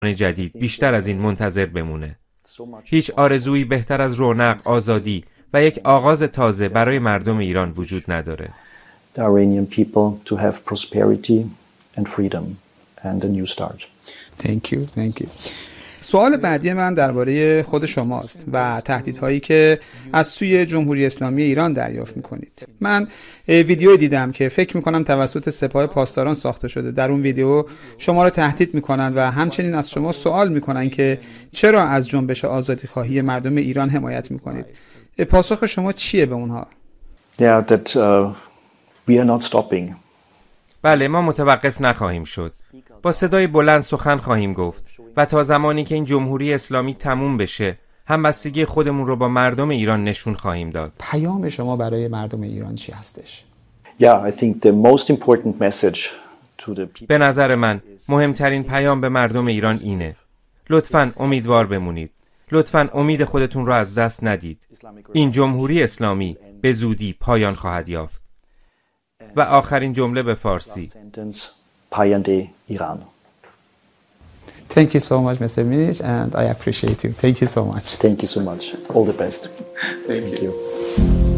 جدید بیشتر از این منتظر بمونه. هیچ آرزویی بهتر از رونق، آزادی و یک آغاز تازه برای مردم ایران وجود نداره. The Iranian people to have prosperity and freedom and a new start. Thank you. سوال بعدی من درباره خود شماست و تهدیدهایی که از سوی جمهوری اسلامی ایران دریافت میکنید. من ویدیویی دیدم که فکر میکنم توسط سپاه پاسداران ساخته شده. در اون ویدیو شما رو تهدید میکنن و همچنین از شما سوال میکنن که چرا از جنبش آزادیخواهی مردم ایران حمایت میکنید. پاسخ شما چیه به اونها؟ Yeah, that we are not stopping. بله، ما متوقف نخواهیم شد. با صدای بلند سخن خواهیم گفت و تا زمانی که این جمهوری اسلامی تموم بشه همبستگی خودمون رو با مردم ایران نشون خواهیم داد. پیام شما برای مردم ایران چی هستش؟ Yeah, I think the most important message to the people. به نظر من مهمترین پیام به مردم ایران اینه: لطفاً امیدوار بمونید. لطفاً امید خودتون رو از دست ندید. این جمهوری اسلامی به زودی پایان خواهد یافت. و آخرین جمله به فارسی. پاینده ایران. Thank you so much, Mr. Minish, and I appreciate you. Thank you so much. Thank you so much. All the best. Thank you.